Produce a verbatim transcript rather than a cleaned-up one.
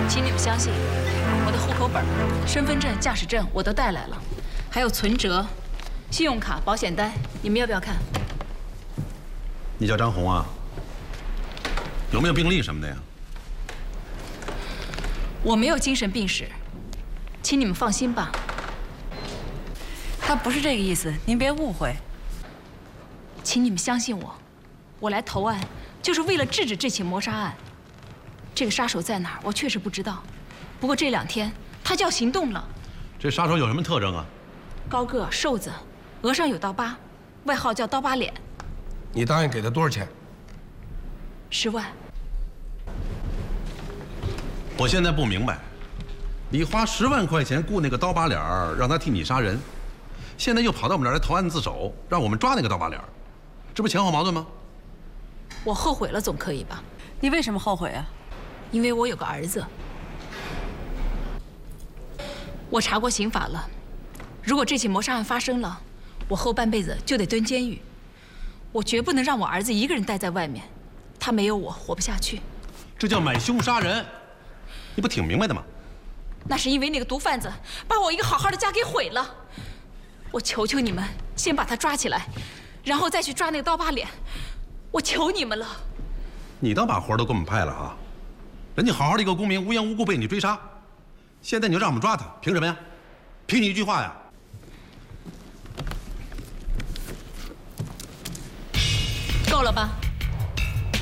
请你们相信，我的户口本、身份证、驾驶证我都带来了，还有存折、信用卡、保险单，你们要不要看？ 你叫张红啊？有没有病历什么的呀？ 我没有精神病史，请你们放心吧。 他不是这个意思，您别误会。 请你们相信我，我来投案就是为了制止这起谋杀案。这个杀手在哪儿，我确实不知道。不过这两天他就要行动了。 这杀手有什么特征啊？ 高个、瘦子，额上有刀疤，外号叫刀疤脸。 你答应给他多少钱？ 十万。 我现在不明白，你花十万块钱雇那个刀疤脸儿，让他替你杀人，现在又跑到我们这儿来投案自首，让我们抓那个刀疤脸儿，这不前后矛盾吗？ 我后悔了，总可以吧？ 你为什么后悔啊？ 因为我有个儿子。我查过刑法了，如果这起谋杀案发生了，我后半辈子就得蹲监狱。我绝不能让我儿子一个人待在外面，他没有我活不下去。 这叫买凶杀人，你不挺明白的吗？ 那是因为那个毒贩子把我一个好好的家给毁了。我求求你们，先把他抓起来，然后再去抓那个刀疤脸。我求你们了。 你倒把活都给我们派了啊！人家好好的一个公民，无缘无故被你追杀，现在你就让我们抓他，凭什么呀？凭你一句话呀？ 够了吧？